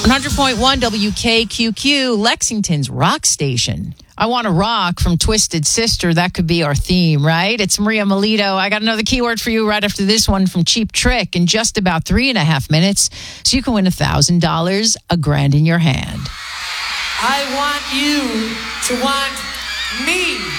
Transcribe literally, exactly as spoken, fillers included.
one hundred point one W K Q Q, Lexington's rock station. I Want to Rock from Twisted Sister. That could be our theme, right? It's Maria Melito. I got another keyword for you right after this one from Cheap Trick in just about three and a half minutes. So you can win one thousand dollars, a grand in your hand. I want you to want me.